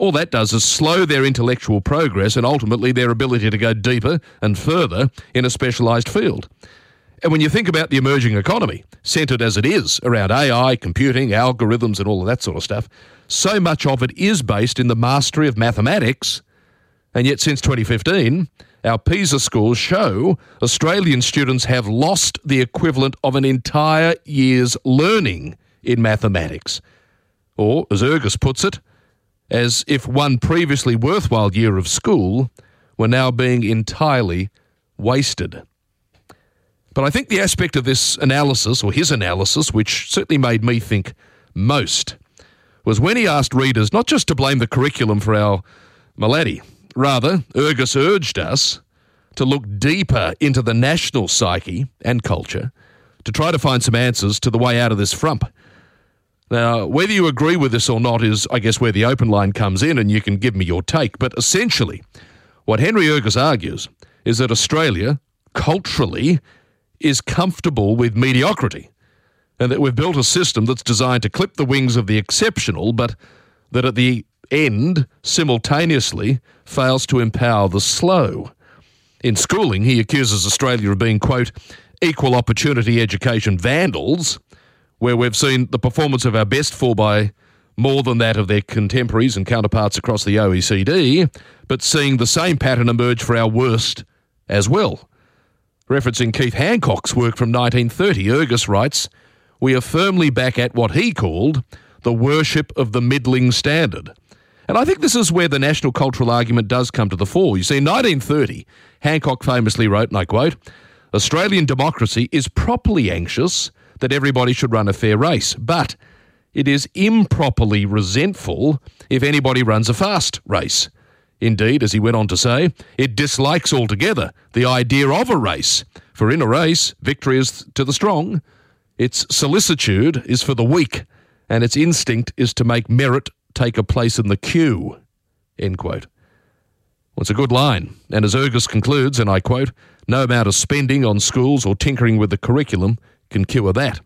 all that does is slow their intellectual progress and ultimately their ability to go deeper and further in a specialised field. And when you think about the emerging economy, centred as it is around AI, computing, algorithms and all of that sort of stuff, so much of it is based in the mastery of mathematics. And yet since 2015, our PISA scores show Australian students have lost the equivalent of an entire year's learning in mathematics. Or, as Ergus puts it, as if one previously worthwhile year of school were now being entirely wasted. But I think the aspect of this analysis, or his analysis, which certainly made me think most, was when he asked readers not just to blame the curriculum for our malady. Rather, Ergus urged us to look deeper into the national psyche and culture to try to find some answers to the way out of this frump. Now, whether you agree with this or not is, I guess, where the open line comes in, and you can give me your take. But essentially, what Henry Ergus argues is that Australia, culturally, is comfortable with mediocrity, and that we've built a system that's designed to clip the wings of the exceptional, but that at the end, simultaneously, fails to empower the slow. In schooling, he accuses Australia of being, quote, equal opportunity education vandals, where we've seen the performance of our best fall by more than that of their contemporaries and counterparts across the OECD, but seeing the same pattern emerge for our worst as well. Referencing Keith Hancock's work from 1930, Ergus writes, "We are firmly back at what he called the worship of the middling standard." And I think this is where the national cultural argument does come to the fore. You see, in 1930, Hancock famously wrote, and I quote, "Australian democracy is properly anxious that everybody should run a fair race, but it is improperly resentful if anybody runs a fast race. Indeed, as he went on to say, it dislikes altogether the idea of a race, for in a race, victory is to the strong, its solicitude is for the weak, and its instinct is to make merit take a place in the queue," end quote. Well, it's a good line, and as Ergus concludes, and I quote, "No amount of spending on schools or tinkering with the curriculum can cure that."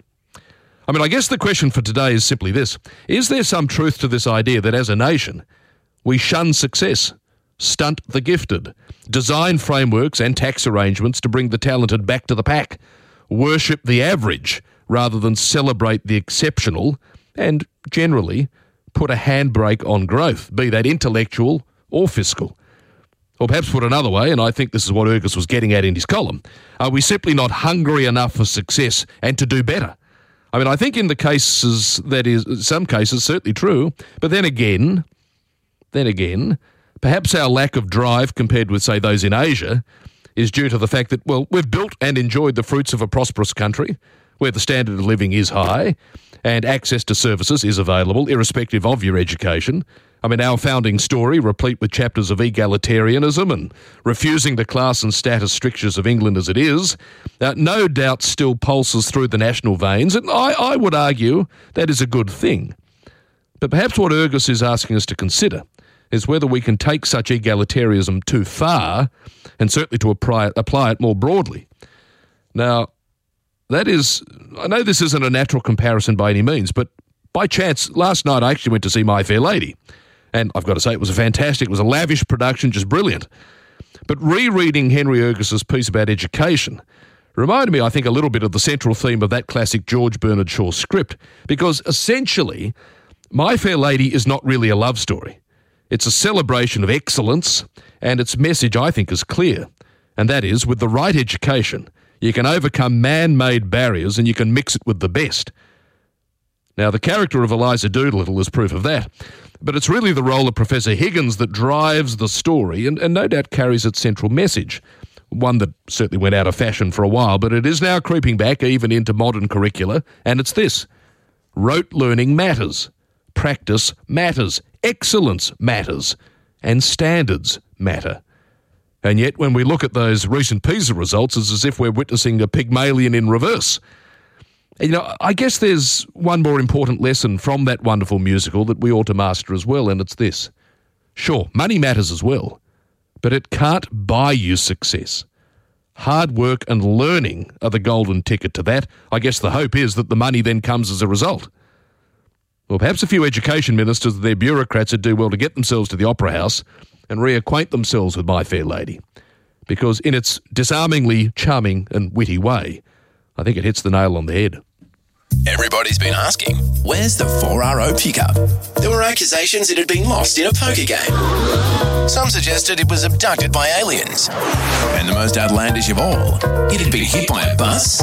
I mean, I guess the question for today is simply this. Is there some truth to this idea that as a nation, we shun success, stunt the gifted, design frameworks and tax arrangements to bring the talented back to the pack, worship the average rather than celebrate the exceptional, and generally put a handbrake on growth, be that intellectual or fiscal? Or perhaps put another way, and I think this is what Ergus was getting at in his column, are we simply not hungry enough for success and to do better? I mean, I think in the cases, that is, some cases, certainly true, but then again, perhaps our lack of drive compared with, say, those in Asia is due to the fact that, well, we've built and enjoyed the fruits of a prosperous country where the standard of living is high and access to services is available, irrespective of your education. I mean, our founding story, replete with chapters of egalitarianism and refusing the class and status strictures of England as it is, no doubt still pulses through the national veins, and I would argue that is a good thing. But perhaps what Ergus is asking us to consider is whether we can take such egalitarianism too far, and certainly to apply it more broadly. Now, that is, I know this isn't a natural comparison by any means, but by chance, last night I actually went to see My Fair Lady. And I've got to say, it was it was a lavish production, just brilliant. But rereading Henry Ergus's piece about education reminded me, I think, a little bit of the central theme of that classic George Bernard Shaw script, because essentially, My Fair Lady is not really a love story. It's a celebration of excellence, and its message, I think, is clear. And that is, with the right education, you can overcome man-made barriers and you can mix it with the best. Now, the character of Eliza Doolittle is proof of that, but it's really the role of Professor Higgins that drives the story and no doubt carries its central message, one that certainly went out of fashion for a while, but it is now creeping back even into modern curricula, and it's this: rote learning matters, practice matters, excellence matters, and standards matter. And yet, when we look at those recent PISA results, it's as if we're witnessing a Pygmalion in reverse. You know, I guess there's one more important lesson from that wonderful musical that we ought to master as well, and it's this. Sure, money matters as well, but it can't buy you success. Hard work and learning are the golden ticket to that. I guess the hope is that the money then comes as a result. Or perhaps a few education ministers and their bureaucrats would do well to get themselves to the Opera House and reacquaint themselves with My Fair Lady. Because in its disarmingly charming and witty way, I think it hits the nail on the head. Everybody's been asking, where's the 4RO pickup? There were accusations it had been lost in a poker game. Some suggested it was abducted by aliens. And the most outlandish of all, it had been hit by a bus.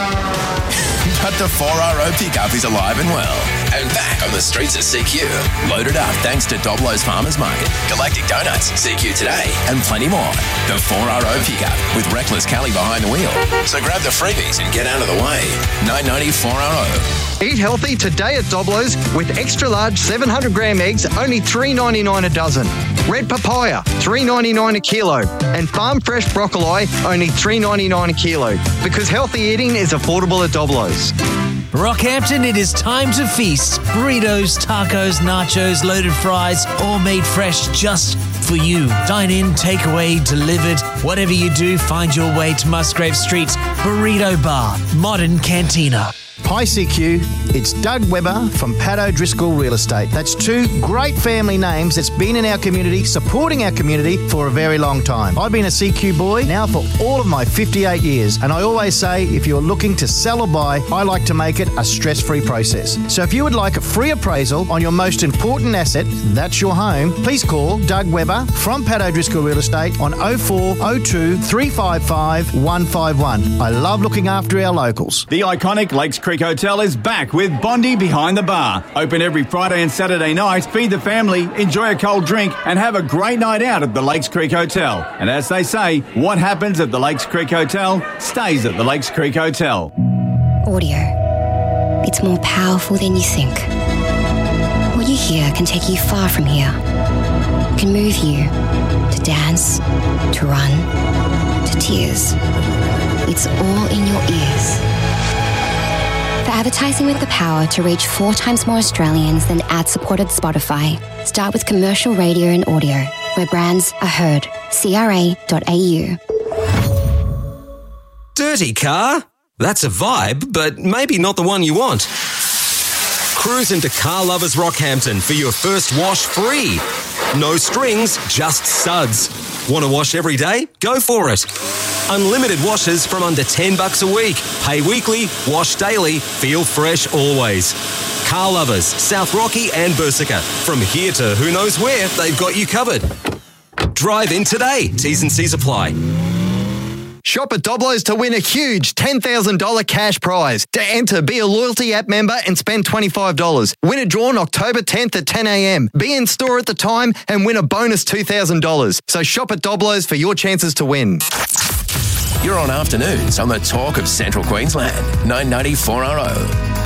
But the 4RO pickup is alive and well, and back on the streets of CQ. Loaded up thanks to Doblo's Farmers Market, Galactic Donuts, CQ Today, and plenty more. The 4RO pickup with Reckless Callie behind the wheel. So grab the freebies and get out of the way. 990 4RO. Eat healthy today at Doblo's with extra large 700 gram eggs, only $3.99 a dozen. Red papaya, $3.99 a kilo. And farm fresh broccoli, only $3.99 a kilo. Because healthy eating is affordable at Doblo's. Rockhampton, it is time to feast. Burritos, tacos, nachos, loaded fries, all made fresh just for you. Dine in, takeaway, delivered. Whatever you do, find your way to Musgrave Street's Burrito Bar, Modern Cantina. Hi CQ, it's Doug Webber from Pat O'Driscoll Real Estate. That's two great family names that's been in our community, supporting our community for a very long time. I've been a CQ boy now for all of my 58 years, and I always say if you're looking to sell or buy, I like to make it a stress-free process. So if you would like a free appraisal on your most important asset, that's your home, please call Doug Webber from Pat O'Driscoll Real Estate on 0402 355 151. I love looking after our locals. The iconic Lakes Creek Hotel is back with Bondi Behind the Bar. Open every Friday and Saturday night. Feed the family, enjoy a cold drink, and have a great night out at the Lakes Creek Hotel. And as they say, what happens at the Lakes Creek Hotel stays at the Lakes Creek Hotel. Audio. It's more powerful than you think. What you hear can take you far from here. It can move you to dance, to run, to tears. It's all in your ears. For advertising with the power to reach 4 times more Australians than ad-supported Spotify, start with commercial radio and audio, where brands are heard. CRA.au. Dirty car? That's a vibe, but maybe not the one you want. Cruise into Car Lovers Rockhampton for your first wash free. No strings, just suds. Want to wash every day? Go for it. Unlimited washes from under $10 a week. Pay weekly, wash daily, feel fresh always. Car Lovers, South Rocky and Bursica. From here to who knows where, they've got you covered. Drive in today. T's and C's apply. Shop at Doblo's to win a huge $10,000 cash prize. To enter, be a loyalty app member and spend $25. Win a draw on October 10th at 10 a.m. Be in store at the time and win a bonus $2,000. So shop at Doblo's for your chances to win. You're on afternoons on the talk of Central Queensland. 990 4RO.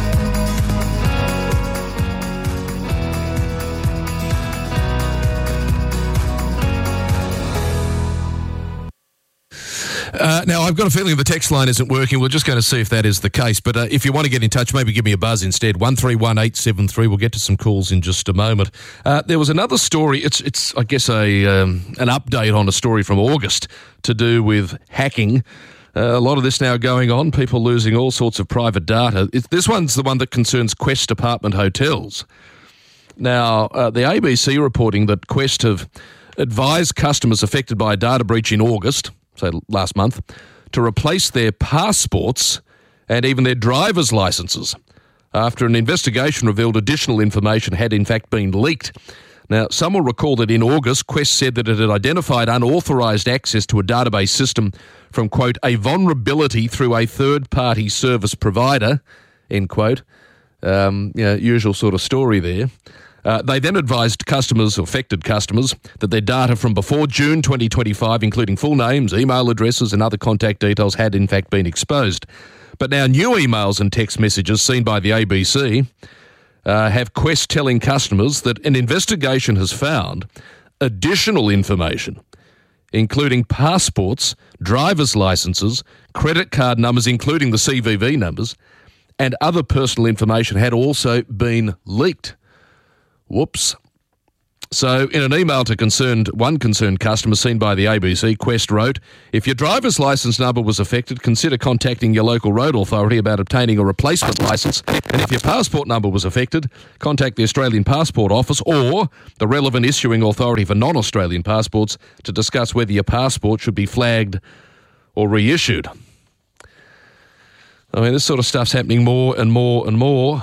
Now, I've got a feeling the text line isn't working. We're just going to see if that is the case. But if you want to get in touch, maybe give me a buzz instead. 131873. We'll get to some calls in just a moment. There was another story. It's I guess, an update on a story from August to do with hacking. A lot of this now going on, people losing all sorts of private data. This one's the one that concerns Quest Apartment Hotels. Now, the ABC reporting that Quest have advised customers affected by a data breach in August, say last month, to replace their passports and even their driver's licenses after an investigation revealed additional information had in fact been leaked. Now, some will recall that in August, Quest said that it had identified unauthorised access to a database system from, quote, a vulnerability through a third-party service provider, end quote. Usual sort of story there. They then advised customers, affected customers, that their data from before June 2025, including full names, email addresses and other contact details, had in fact been exposed. But now new emails and text messages seen by the ABC have Quest telling customers that an investigation has found additional information, including passports, driver's licenses, credit card numbers, including the CVV numbers, and other personal information had also been leaked. Whoops. So, in an email to one concerned customer seen by the ABC, Quest wrote, if your driver's licence number was affected, consider contacting your local road authority about obtaining a replacement licence. And if your passport number was affected, contact the Australian Passport Office or the relevant issuing authority for non-Australian passports to discuss whether your passport should be flagged or reissued. I mean, this sort of stuff's happening more and more and more.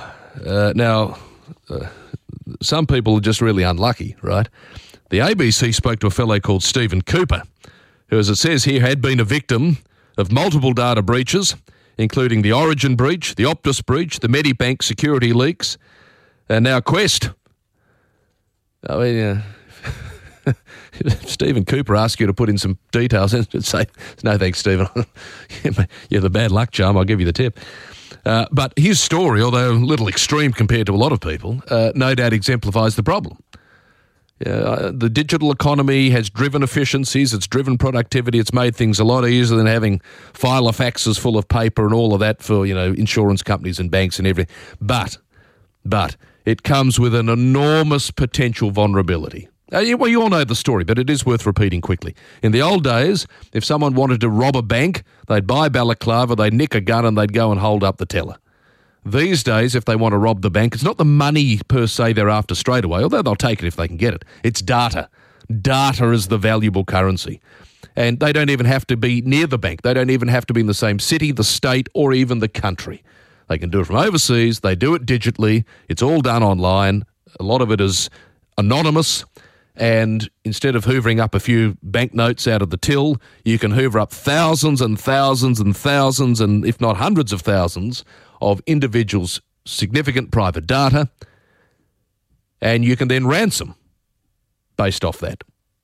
Some people are just really unlucky, right? The ABC spoke to a fellow called Stephen Cooper, who, as it says here, had been a victim of multiple data breaches, including the Origin breach, the Optus breach, the Medibank security leaks, and now Quest. I mean, Stephen Cooper asked you to put in some details and say, no thanks, Stephen. You're the bad luck charm, I'll give you the tip. But his story, although a little extreme compared to a lot of people, no doubt exemplifies the problem. The digital economy has driven efficiencies, it's driven productivity, it's made things a lot easier than having filer faxes full of paper and all of that for, insurance companies and banks and everything. But it comes with an enormous potential vulnerability. Well, you all know the story, but it is worth repeating quickly. In the old days, if someone wanted to rob a bank, they'd buy balaclava, they'd nick a gun and they'd go and hold up the teller. These days, if they want to rob the bank, it's not the money per se they're after straight away, although they'll take it if they can get it. It's data. Data is the valuable currency. And they don't even have to be near the bank. They don't even have to be in the same city, the state, or even the country. They can do it from overseas. They do it digitally. It's all done online. A lot of it is anonymous. And instead of hoovering up a few banknotes out of the till, you can hoover up thousands and thousands and thousands and if not hundreds of thousands of individuals' significant private data, and you can then ransom based off that.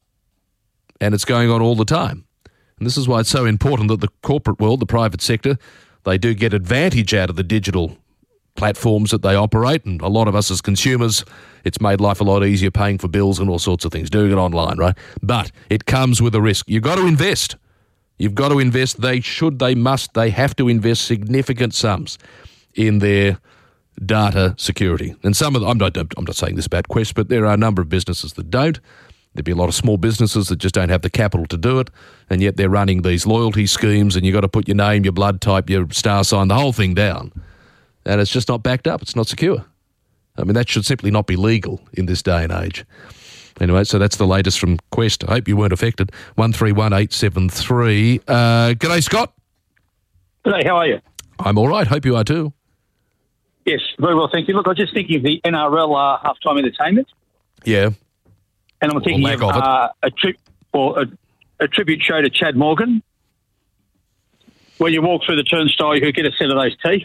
And it's going on all the time. And this is why it's so important that the corporate world, the private sector, they do get advantage out of the digital platforms that they operate, and a lot of us as consumers, it's made life a lot easier paying for bills and all sorts of things, doing it online, right? But it comes with a risk. You've got to invest. You've got to invest. They have to invest significant sums in their data security. And some of them, I'm not saying this about Quest, but there are a number of businesses that don't. There'd be a lot of small businesses that just don't have the capital to do it, and yet they're running these loyalty schemes, and you've got to put your name, your blood type, your star sign, the whole thing down. And it's just not backed up. It's not secure. I mean, that should simply not be legal in this day and age. Anyway, so that's the latest from Quest. I hope you weren't affected. 131873. G'day, Scott. G'day, how are you? I'm all right. Hope you are too. Yes, very well, thank you. Look, I was just thinking of the NRL halftime entertainment. Yeah. And I'm thinking of a tribute show to Chad Morgan. When you walk through the turnstile, you could get a set of those teeth.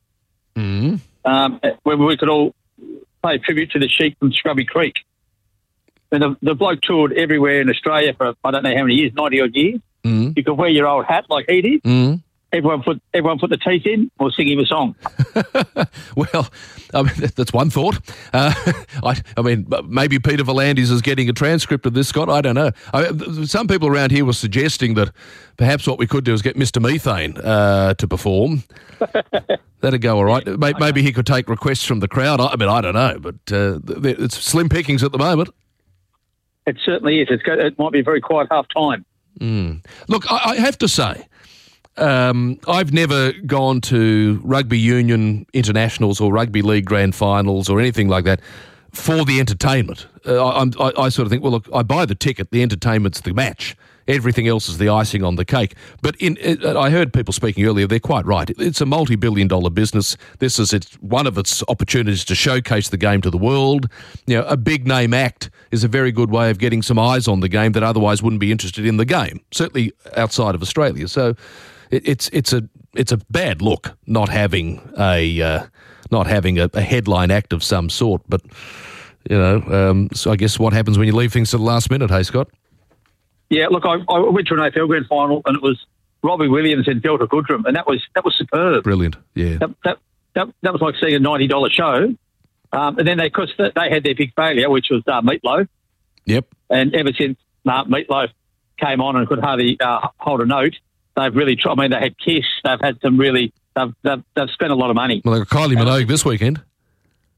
Where we could all pay tribute to the sheep from Scrubby Creek. And the bloke toured everywhere in Australia for I don't know how many years, 90-odd years. You could wear your old hat like he did. Everyone put the teeth in or sing him a song. Well, I mean, that's one thought. I mean, maybe Peter V'landys is getting a transcript of this, Scott. I don't know. Some people around here were suggesting that perhaps what we could do is get Mr. Methane to perform. That'd go all right. Maybe he could take requests from the crowd. I mean, I don't know, but it's slim pickings at the moment. It certainly is. It might be a very quiet half-time. Look, I have to say, I've never gone to rugby union internationals or rugby league grand finals or anything like that for the entertainment. I sort of think, well, look, I buy the ticket, the entertainment's the match. Everything else is the icing on the cake. But I heard people speaking earlier, they're quite right. It's a multi-billion-dollar business. This is one of its opportunities to showcase the game to the world. You know, a big-name act is a very good way of getting some eyes on the game that otherwise wouldn't be interested in the game, certainly outside of Australia. So it's a bad look not having a headline act of some sort. But so I guess what happens when you leave things to the last minute, hey Scott? Yeah, look, I went to an AFL grand final and it was Robbie Williams and Delta Goodrum, and that was superb. Brilliant, yeah. That was like seeing a $90 show. And then they had their big failure, which was Meatloaf. Yep. And ever since Meatloaf came on and could hardly hold a note, they've really tried. I mean, they had Kiss. They've had some really. They've spent a lot of money. Well, they got Kylie Minogue this weekend.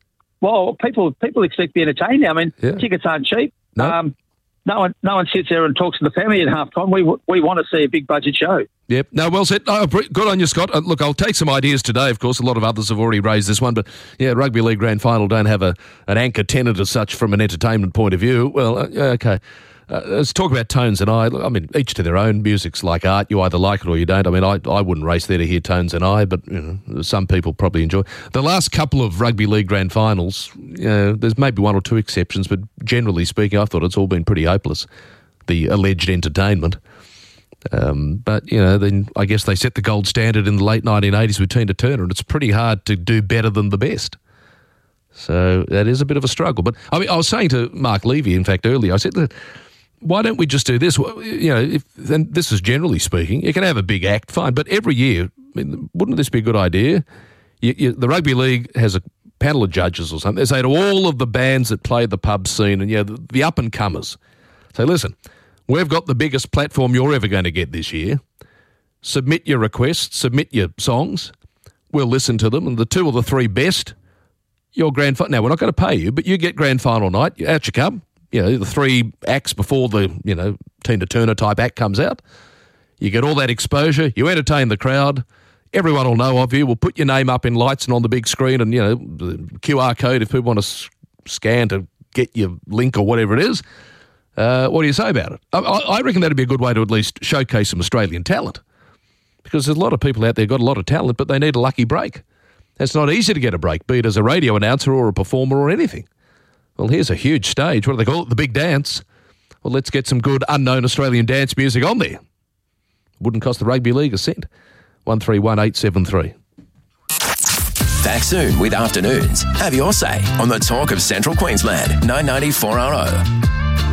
Well, people expect to be entertained now. I mean, Yeah. tickets aren't cheap. No. No one sits there and talks to the family at halftime. We want to see a big budget show. Yep. No, well said. No, good on you, Scott. Look, I'll take some ideas today. Of course, a lot of others have already raised this one, but yeah, Rugby League Grand Final don't have an anchor tenant as such from an entertainment point of view. Well, okay. Let's talk about Tones and I. I mean, each to their own. Music's like art. You either like it or you don't. I mean, I wouldn't race there to hear Tones and I, but some people probably enjoy. The last couple of Rugby League Grand Finals, there's maybe one or two exceptions, but generally speaking, I thought it's all been pretty hopeless, the alleged entertainment. But, then I guess they set the gold standard in the late 1980s with Tina Turner, and it's pretty hard to do better than the best. So that is a bit of a struggle. But, I mean, I was saying to Mark Levy, in fact, earlier, I said that, why don't we just do this? Well, and this is generally speaking, you can have a big act, fine, but every year, I mean, wouldn't this be a good idea? The Rugby League has a panel of judges or something. They say to all of the bands that play the pub scene and the up-and-comers, say, listen, we've got the biggest platform you're ever going to get this year. Submit your requests, submit your songs. We'll listen to them, and the 2 or the 3 best, your grand final. Now, we're not going to pay you, but you get grand final night. Out you come. The 3 acts before the, Tina Turner type act comes out. You get all that exposure. You entertain the crowd. Everyone will know of you. We'll put your name up in lights and on the big screen and, the QR code if people want to scan to get your link or whatever it is. What do you say about it? I reckon that'd be a good way to at least showcase some Australian talent, because there's a lot of people out there got a lot of talent, but they need a lucky break. It's not easy to get a break, be it as a radio announcer or a performer or anything. Well, here's a huge stage. What do they call it? The big dance. Well, let's get some good unknown Australian dance music on there. Wouldn't cost the Rugby League a cent. 131873. Back soon with Afternoons. Have your say on the talk of Central Queensland. 990 4RO.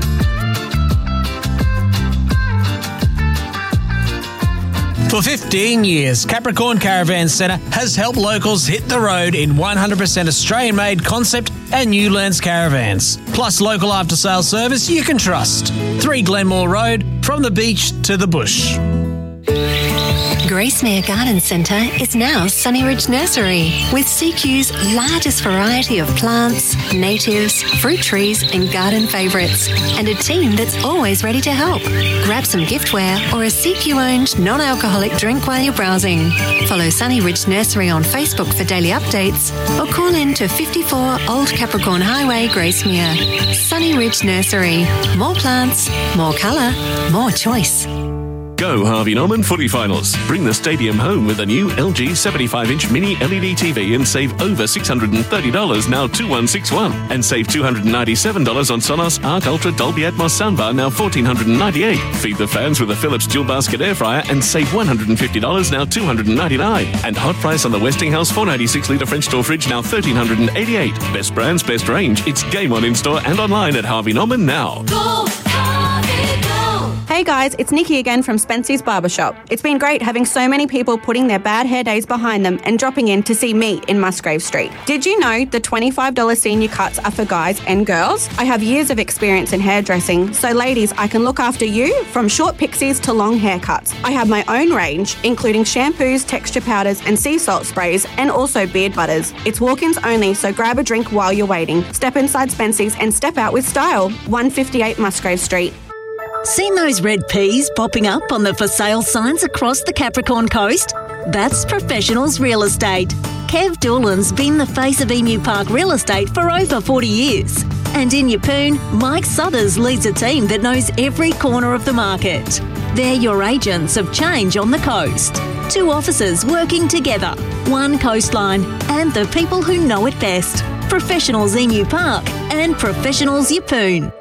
For 15 years, Capricorn Caravan Centre has helped locals hit the road in 100% Australian-made concept and Newlands caravans. Plus local after-sales service you can trust. 3 Glenmore Road, from the beach to the bush. Gracemere Garden Centre is now Sunnyridge Nursery, with CQ's largest variety of plants, natives, fruit trees and garden favourites, and a team that's always ready to help. Grab some giftware or a CQ-owned non-alcoholic drink while you're browsing. Follow Sunnyridge Nursery on Facebook for daily updates or call in to 54 Old Capricorn Highway, Gracemere. Sunnyridge Nursery. More plants, more colour, more choice. Go Harvey Norman Footy Finals. Bring the stadium home with a new LG 75-inch mini LED TV and save over $630, now 2161. And save $297 on Sonos Arc Ultra Dolby Atmos soundbar, now $1,498. Feed the fans with a Philips dual basket air fryer and save $150, now $299. And hot price on the Westinghouse 496-litre French door fridge, now $1,388. Best brands, best range. It's game on in-store and online at Harvey Norman now. Go, Harvey, go! Hey guys, it's Nikki again from Spency's Barbershop. It's been great having so many people putting their bad hair days behind them and dropping in to see me in Musgrave Street. Did you know the $25 senior cuts are for guys and girls? I have years of experience in hairdressing, so ladies, I can look after you from short pixies to long haircuts. I have my own range, including shampoos, texture powders and sea salt sprays, and also beard butters. It's walk-ins only, so grab a drink while you're waiting. Step inside Spency's and step out with style. 158 Musgrave Street. Seen those red peas popping up on the for sale signs across the Capricorn Coast? That's Professionals Real Estate. Kev Doolan's been the face of Emu Park Real Estate for over 40 years. And in Yeppoon, Mike Suthers leads a team that knows every corner of the market. They're your agents of change on the coast. 2 offices working together, 1 coastline, and the people who know it best. Professionals Emu Park and Professionals Yeppoon.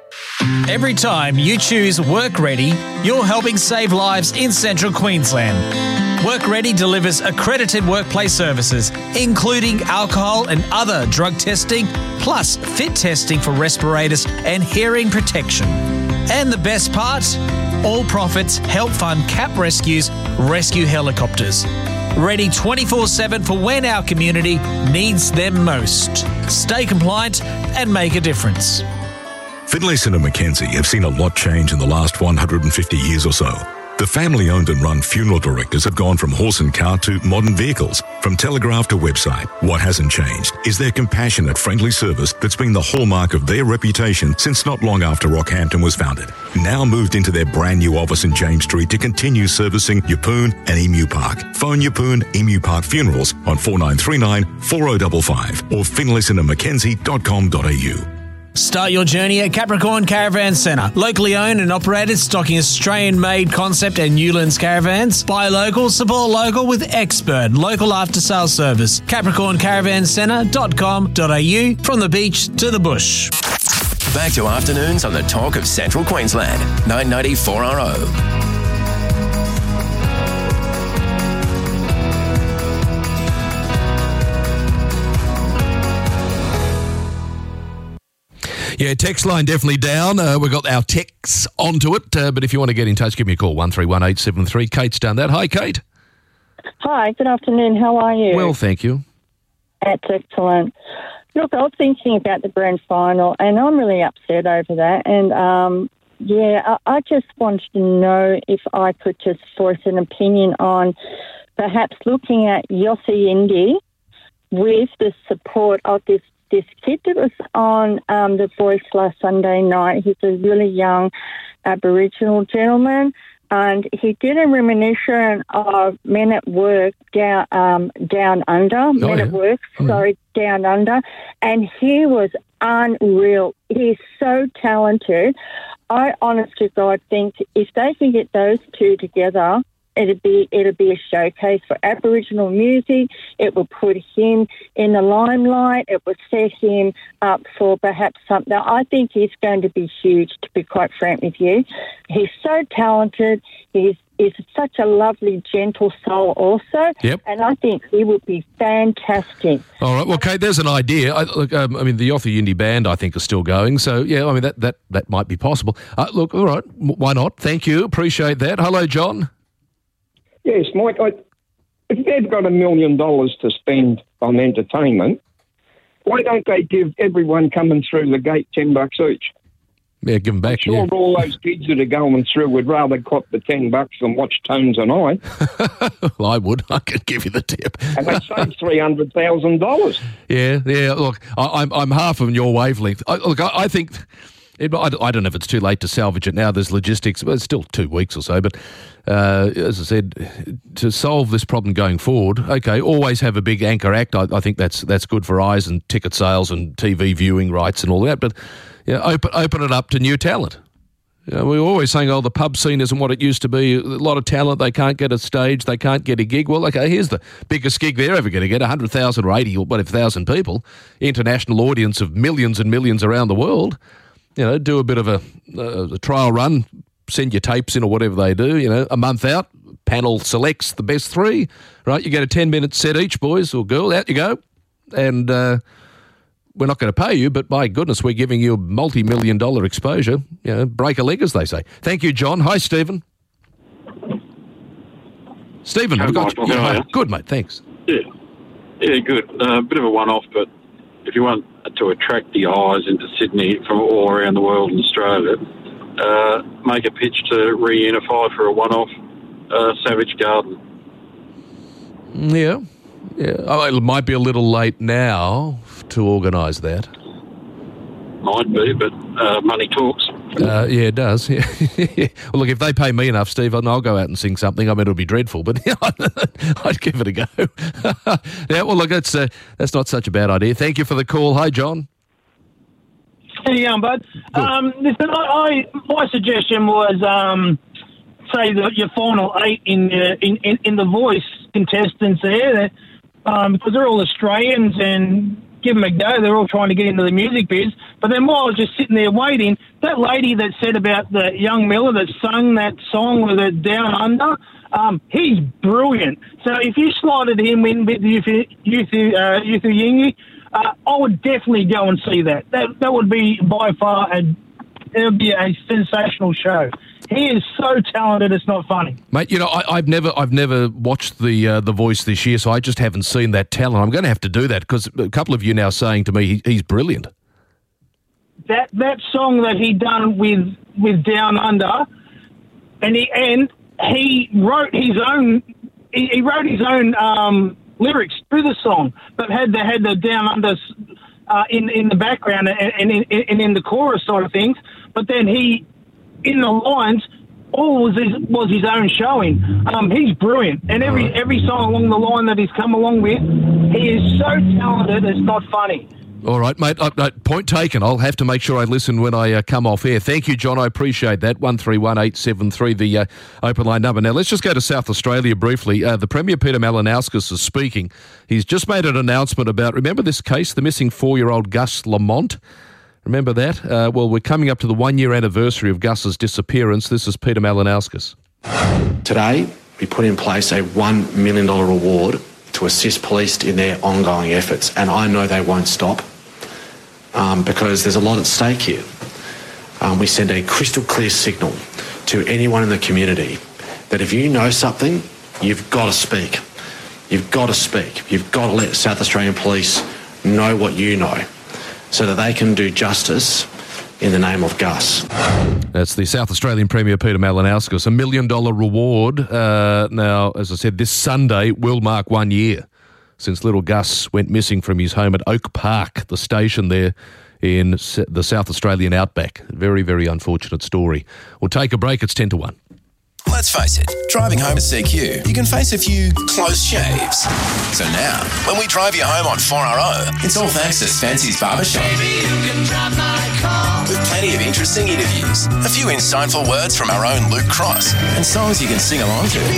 Every time you choose Work Ready, you're helping save lives in Central Queensland. Work Ready delivers accredited workplace services, including alcohol and other drug testing, plus fit testing for respirators and hearing protection. And the best part? All profits help fund CAP Rescue's rescue helicopters. Ready 24/7 for when our community needs them most. Stay compliant and make a difference. Finlayson and Mackenzie have seen a lot change in the last 150 years or so. The family-owned and run funeral directors have gone from horse and cart to modern vehicles, from telegraph to website. What hasn't changed is their compassionate, friendly service that's been the hallmark of their reputation since not long after Rockhampton was founded. Now moved into their brand new office in James Street to continue servicing Yeppoon and Emu Park. Phone Yeppoon Emu Park Funerals on 4939 4055 or finlayson@mackenzie.com.au. Start your journey at Capricorn Caravan Centre. Locally owned and operated, stocking Australian-made concept and Newlands caravans. Buy local, support local with expert local after-sales service. CapricornCaravanCentre.com.au, from the beach to the bush. Back to afternoons on the Talk of Central Queensland, 990 4RO. Yeah, text line definitely down. We've got our texts onto it, but if you want to get in touch, give me a call, 131873. Kate's done that. Hi, Kate. Hi, good afternoon. How are you? Well, thank you. That's excellent. Look, I was thinking about the grand final, and I'm really upset over that. And, I just wanted to know if I could just voice an opinion on perhaps looking at Yossi Indy with the support of this kid that was on The Voice last Sunday night. He's a really young Aboriginal gentleman, and he did a reminiscence of Men at Work Down Under, and he was unreal. He's so talented. I honest to God think if they can get those two together, it'd be a showcase for Aboriginal music. It will put him in the limelight. It will set him up for perhaps something. I think he's going to be huge, to be quite frank with you. He's so talented. He's such a lovely, gentle soul also. Yep. And I think he would be fantastic. All right. Well, Kate, there's an idea. The Yothu Indie Band, I think, is still going. So, yeah, I mean, that might be possible. Look, all right. Why not? Thank you. Appreciate that. Hello, John. Yes, Mike, if they've got $1 million to spend on entertainment, why don't they give everyone coming through the gate $10 each? Yeah, give them back. I'm sure all those kids that are going through would rather cop the $10 than watch Tones and I. Well, I would. I could give you the tip. And they save $300,000. Yeah. Look, I'm half of your wavelength. I think. I don't know if it's too late to salvage it now. There's logistics. Well, it's still 2 weeks or so. But as I said, to solve this problem going forward, okay, always have a big anchor act. I think that's good for eyes and ticket sales and TV viewing rights and all that. But open it up to new talent. We're always saying, the pub scene isn't what it used to be. A lot of talent, they can't get a stage, they can't get a gig. Well, okay, here's the biggest gig they're ever going to get, 100,000 or 80 or whatever thousand people, international audience of millions and millions around the world. Do a bit of a trial run, send your tapes in or whatever they do, a month out, panel selects the best three, right? You get a 10-minute set each, boys or girl, out you go. And we're not going to pay you, but my goodness, we're giving you a multi-million-dollar exposure. Break a leg, as they say. Thank you, John. Hi, Stephen. Stephen, have I got you? Hi. Good, mate, thanks. Yeah, good. Bit of a one-off, but if you want to attract the eyes into Sydney from all around the world and Australia, make a pitch to reunify for a one-off Savage Garden. Yeah. It might be a little late now to organise that. Might be, but money talks. Yeah, it does. Yeah. Well, look, if they pay me enough, Steve, I'll go out and sing something. I mean, it'll be dreadful, but I'd give it a go. Yeah, well, look, that's not such a bad idea. Thank you for the call. Hi, John. How you going, bud? Listen, my suggestion was, say your final 8 in the Voice contestants there, because they're all Australians and give them a go. They're all trying to get into the music biz. But then while I was just sitting there waiting, that lady that said about the young Miller that sung that song with it Down Under, he's brilliant. So if you slotted him in with Yothu Yingi, I would definitely go and see that. That would be by far it would be a sensational show. He is so talented, it's not funny. Mate, I've never watched the Voice this year, so I just haven't seen that talent. I'm going to have to do that because a couple of you now saying to me he's brilliant. That song that he done with Down Under, and he wrote his own. He wrote his own lyrics through the song, but had the down under in the background and in the chorus side of things. But then he, in the lines, all was his own showing. He's brilliant, and every song along the line that he's come along with, he is so talented. It's not funny. All right, mate. Point taken. I'll have to make sure I listen when I come off air. Thank you, John. I appreciate that. 131873, the open line number. Now, let's just go to South Australia briefly. The Premier, Peter Malinauskas, is speaking. He's just made an announcement about, remember this case, the missing 4-year-old Gus Lamont? Remember that? Well, we're coming up to the 1-year anniversary of Gus's disappearance. This is Peter Malinauskas. Today, we put in place a $1 million reward to assist police in their ongoing efforts, and I know they won't stop because there's a lot at stake here. We send a crystal clear signal to anyone in the community that if you know something, you've got to speak. You've got to speak. You've got to let South Australian Police know what you know so that they can do justice in the name of Gus. That's the South Australian Premier, Peter Malinauskas. $1 million reward. Now, as I said, this Sunday will mark 1 year since little Gus went missing from his home at Oak Park, the station there in the South Australian outback. Very, very unfortunate story. We'll take a break. It's 10 to 1. Let's face it, driving home at CQ, you can face a few close shaves. So now, when we drive you home on 4RO, it's all thanks to Fancy's Barbershop. With plenty of interesting interviews, a few insightful words from our own Luke Cross, and songs you can sing along to.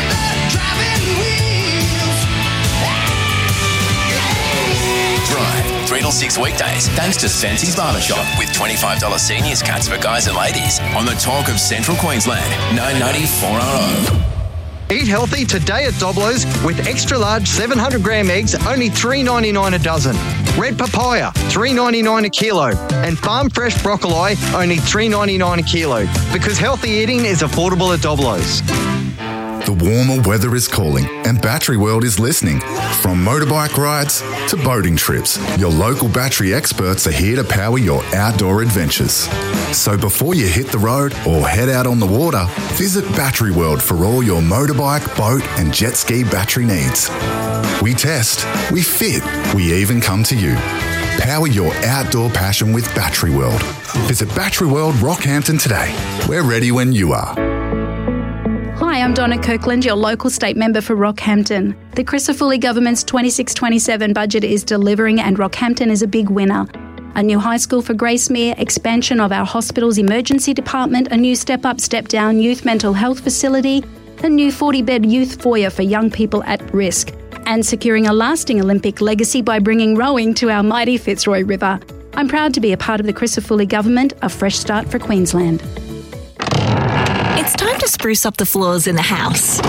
Drive 3 till 6 weekdays, thanks to Fancy's Barbershop, with $25 seniors cuts for guys and ladies on the talk of Central Queensland, 990 4RO. Eat healthy today at Doblo's with extra large 700 gram eggs, only $3.99 a dozen. Red papaya, $3.99 a kilo. And farm fresh broccoli, only $3.99 a kilo. Because healthy eating is affordable at Doblo's. The warmer weather is calling and Battery World is listening. From motorbike rides to boating trips, your local battery experts are here to power your outdoor adventures. So before you hit the road or head out on the water, visit Battery World for all your motorbike, boat and jet ski battery needs. We test, we fit, we even come to you. Power your outdoor passion with Battery World. Visit Battery World Rockhampton today. We're ready when you are. Hi, I'm Donna Kirkland, your local state member for Rockhampton. The Crisafulli government's 26-27 budget is delivering and Rockhampton is a big winner. A new high school for Gracemere, expansion of our hospital's emergency department, a new step-up, step-down youth mental health facility, a new 40-bed youth foyer for young people at risk, and securing a lasting Olympic legacy by bringing rowing to our mighty Fitzroy River. I'm proud to be a part of the Crisafulli government, a fresh start for Queensland. It's time to spruce up the floors in the house.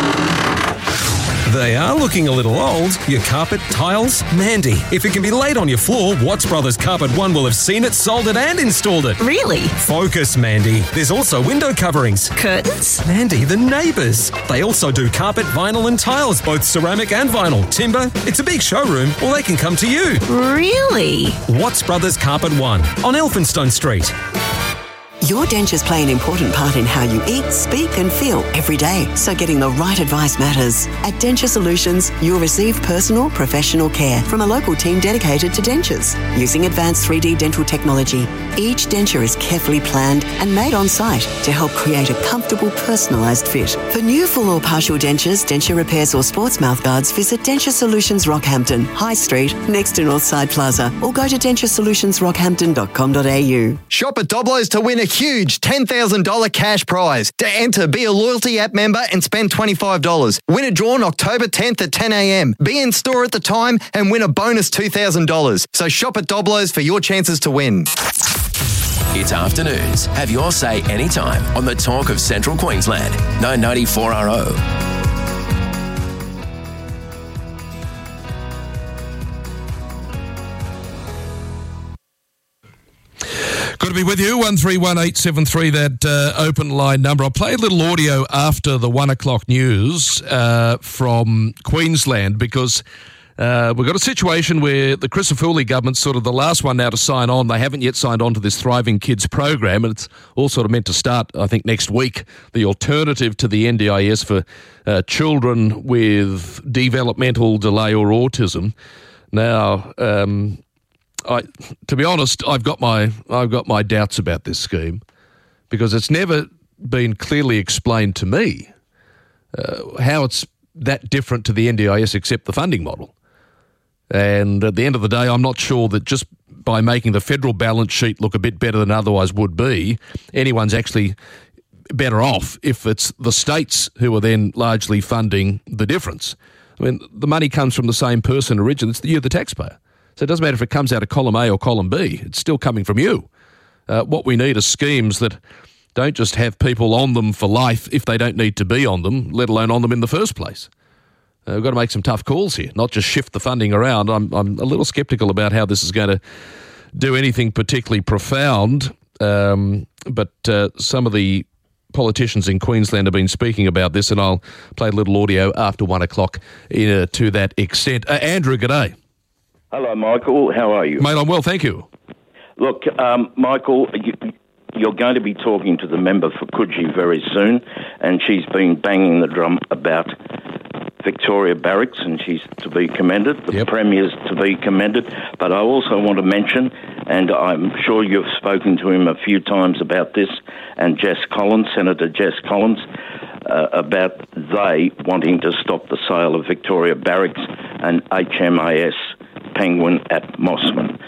They are looking a little old. Your carpet, tiles, Mandy. If it can be laid on your floor, Watts Brothers Carpet One will have seen it, sold it and installed it. Really? Focus, Mandy. There's also window coverings. Curtains? Mandy, the neighbours. They also do carpet, vinyl and tiles, both ceramic and vinyl. Timber. It's a big showroom, or they can come to you. Really? Watts Brothers Carpet One on Elphinstone Street. Your dentures play an important part in how you eat, speak and feel every day, so getting the right advice matters. At Denture Solutions, you'll receive personal, professional care from a local team dedicated to dentures, using advanced 3D dental technology. Each denture is carefully planned and made on site to help create a comfortable, personalised fit. For new full or partial dentures, denture repairs or sports mouthguards, visit Denture Solutions Rockhampton, High Street, next to Northside Plaza, or go to denturesolutionsrockhampton.com.au. Shop at Doblo's to win a huge $10,000 cash prize. To enter, be a loyalty app member and spend $25. Win a draw on October 10th at 10 a.m. Be in store at the time and win a bonus $2,000. So shop at Doblo's for your chances to win. It's afternoons. Have your say anytime on the talk of Central Queensland. 990 4RO. Good to be with you, 131873, that open line number. I'll play a little audio after the 1 o'clock news from Queensland because We've got a situation where the Crisafulli government's sort of the last one now to sign on. They haven't yet signed on to this Thriving Kids program, and it's all sort of meant to start, I think, next week, the alternative to the NDIS for children with developmental delay or autism. Now, to be honest, I've got my doubts about this scheme because it's never been clearly explained to me how it's that different to the NDIS except the funding model. And at the end of the day, I'm not sure that just by making the federal balance sheet look a bit better than otherwise would be, anyone's actually better off if it's the states who are then largely funding the difference. I mean, the money comes from the same person originally. You're the taxpayer. So it doesn't matter if it comes out of column A or column B. It's still coming from you. What we need are schemes that don't just have people on them for life if they don't need to be on them, let alone on them in the first place. We've got to make some tough calls here, not just shift the funding around. I'm a little sceptical about how this is going to do anything particularly profound, but some of the politicians in Queensland have been speaking about this, and I'll play a little audio after 1 o'clock to that extent. Andrew, g'day. Hello, Michael. How are you? Mate, I'm well, thank you. Look, Michael, you're going to be talking to the member for Coogee very soon, and she's been banging the drum about Victoria Barracks, and she's to be commended. The Premier's to be commended. But I also want to mention, and I'm sure you've spoken to him a few times about this, and Jess Collins, Senator Jess Collins, about they wanting to stop the sale of Victoria Barracks and HMAS Penguin at Mossman.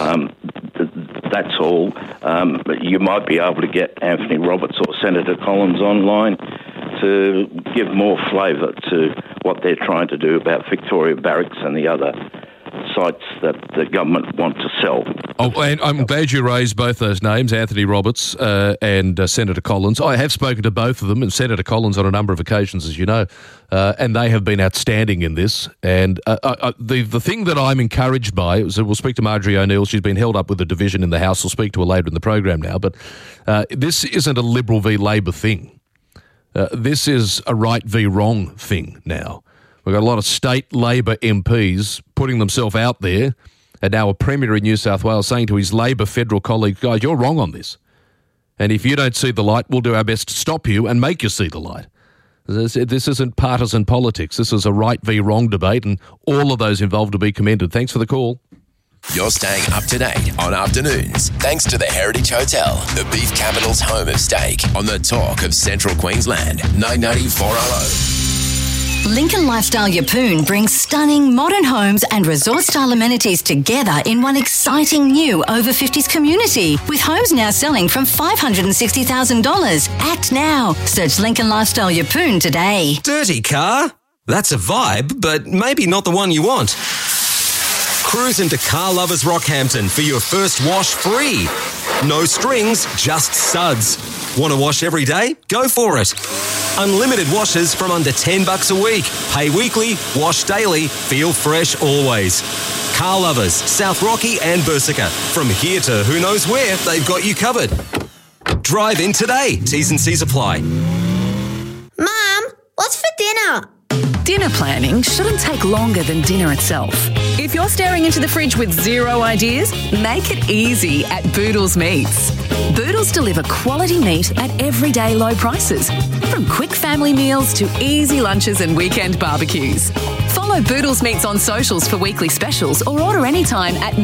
Yes. That's all. You might be able to get Anthony Roberts or Senator Collins online to give more flavour to what they're trying to do about Victoria Barracks and the other sites that the government want to sell. Oh, and I'm glad you raised both those names, Anthony Roberts and Senator Collins. I have spoken to both of them, and Senator Collins on a number of occasions, as you know, and they have been outstanding in this. And the thing that I'm encouraged by, so we'll speak to Marjorie O'Neill, she's been held up with a division in the House, we'll speak to her later in the program now, but this isn't a Liberal v Labor thing. This is a right v wrong thing now. We've got a lot of state Labor MPs putting themselves out there, and now a Premier in New South Wales saying to his Labor federal colleagues, guys, you're wrong on this. And if you don't see the light, we'll do our best to stop you and make you see the light. This isn't partisan politics. This is a right v wrong debate, and all of those involved to be commended. Thanks for the call. You're staying up to date on Afternoons thanks to the Heritage Hotel, the beef capital's home of steak, on the talk of Central Queensland, 990 4RO. Lincoln Lifestyle Yeppoon brings stunning modern homes and resort-style amenities together in one exciting new over-50s community, with homes now selling from $560,000. Act now. Search Lincoln Lifestyle Yeppoon today. Dirty car? That's a vibe, but maybe not the one you want. Cruise into Car Lovers Rockhampton for your first wash free. No strings, just suds. Want to wash every day? Go for it. Unlimited washes from under $10 a week. Pay weekly, wash daily, feel fresh always. Car Lovers, South Rocky and Bursica. From here to who knows where, they've got you covered. Drive in today. T's and C's apply. Mum, what's for dinner? Dinner planning shouldn't take longer than dinner itself. If you're staring into the fridge with zero ideas, make it easy at Boodles Meats. Boodles deliver quality meat at everyday low prices, from quick family meals to easy lunches and weekend barbecues. Follow Boodles Meats on socials for weekly specials or order anytime at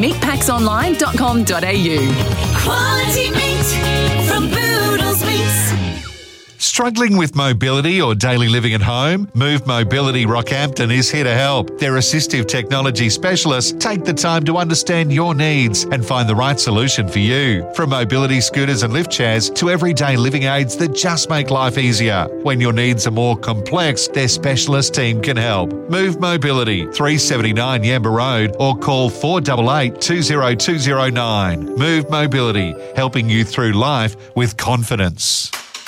meatpacksonline.com.au. Quality meat from Boodles Meats. Struggling with mobility or daily living at home? Move Mobility Rockhampton is here to help. Their assistive technology specialists take the time to understand your needs and find the right solution for you. From mobility scooters and lift chairs to everyday living aids that just make life easier. When your needs are more complex, their specialist team can help. Move Mobility, 379 Yamba Road, or call 488 20209. Move Mobility, helping you through life with confidence.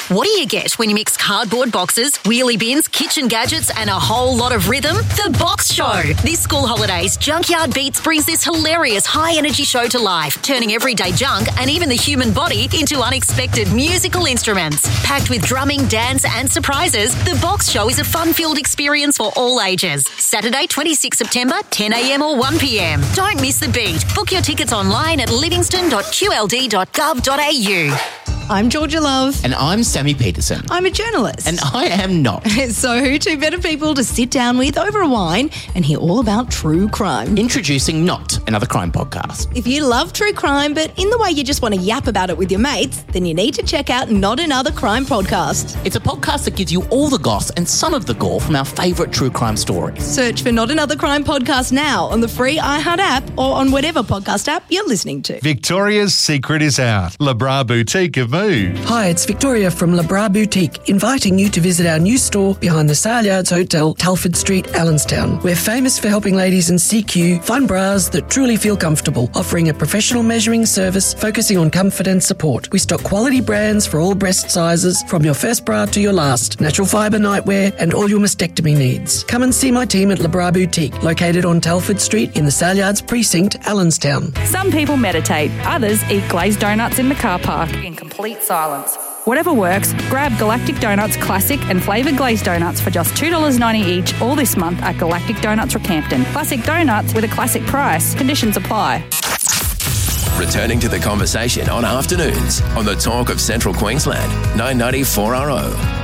What do you get when you mix cardboard boxes, wheelie bins, kitchen gadgets, and a whole lot of rhythm? The Box Show. This school holidays, Junkyard Beats brings this hilarious high-energy show to life, turning everyday junk and even the human body into unexpected musical instruments. Packed with drumming, dance, and surprises, The Box Show is a fun-filled experience for all ages. Saturday, 26 September, 10 a.m. or 1 p.m. Don't miss the beat. Book your tickets online at livingston.qld.gov.au. I'm Georgia Love. And I'm Sammy Peterson. I'm a journalist. And I am not. So who two better people to sit down with over a wine and hear all about true crime? Introducing Not, another crime podcast. If you love true crime, but in the way you just want to yap about it with your mates, then you need to check out Not Another Crime Podcast. It's a podcast that gives you all the goss and some of the gore from our favourite true crime stories. Search for Not Another Crime Podcast now on the free iHeart app or on whatever podcast app you're listening to. Victoria's secret is out. La Bra Boutique have moved. Hi, it's Victoria from La Bra Boutique, inviting you to visit our new store behind the Sale Yards Hotel, Telford Street, Allenstown. We're famous for helping ladies in CQ find bras that truly feel comfortable, offering a professional measuring service focusing on comfort and support. We stock quality brands for all breast sizes, from your first bra to your last, natural fibre nightwear and all your mastectomy needs. Come and see my team at La Bra Boutique, located on Telford Street in the Sale Yards Precinct, Allenstown. Some people meditate, others eat glazed donuts in the car park in complete silence. Whatever works, grab Galactic Donuts Classic and Flavoured Glazed Donuts for just $2.90 each all this month at Galactic Donuts Rockhampton. Classic donuts with a classic price. Conditions apply. Returning to the conversation on afternoons on the Talk of Central Queensland, 990 4RO.